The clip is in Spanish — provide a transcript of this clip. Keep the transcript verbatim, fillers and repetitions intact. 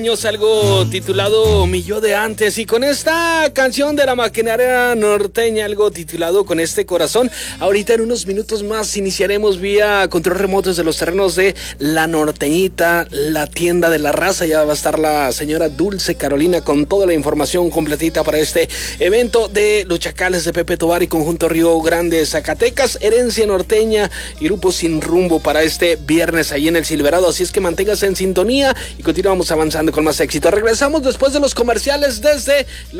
Algo titulado Mi Yo de Antes, y con esta canción de la maquinaria norteña, algo titulado Con Este Corazón. Ahorita en unos minutos más iniciaremos vía control remoto desde los terrenos de La Norteñita, la tienda de la raza. Ya va a estar la señora Dulce Carolina con toda la información completita para este evento de los Chacales de Pepe Tobar y Conjunto Río Grande, Zacatecas, Herencia Norteña y Grupo Sin Rumbo para este viernes ahí en el Silverado. Así es que manténgase en sintonía y continuamos avanzando con más éxito. Regresamos después de los comerciales desde